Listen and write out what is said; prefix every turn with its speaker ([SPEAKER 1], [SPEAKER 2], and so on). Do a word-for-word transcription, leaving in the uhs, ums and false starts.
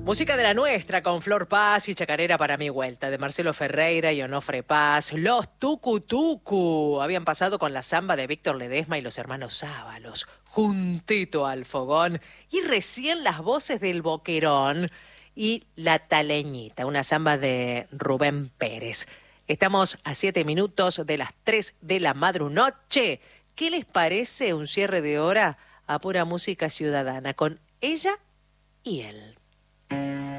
[SPEAKER 1] Música de la nuestra con Flor Paz y Chacarera para mi vuelta, de Marcelo Ferreira y Onofre Paz. Los Tucutucu habían pasado con la samba de Víctor Ledesma y los hermanos Sábalos, juntito al fogón, y recién las voces del Boquerón y La Taleñita, una samba de Rubén Pérez. Estamos a siete minutos de las tres de la madrunoche. ¿Qué les parece un cierre de hora a pura música ciudadana con ella y él?